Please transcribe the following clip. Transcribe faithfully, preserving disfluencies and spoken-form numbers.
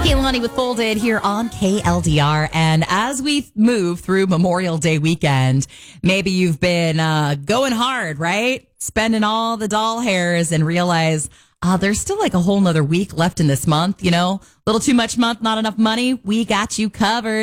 Kehlani with Folded here on K L D R. And as we move through Memorial Day weekend, maybe you've been uh, going hard, right? Spending all the doll hairs and realize uh, there's still like a whole nother week left in this month. You know, a little too much month, not enough money. We got you covered.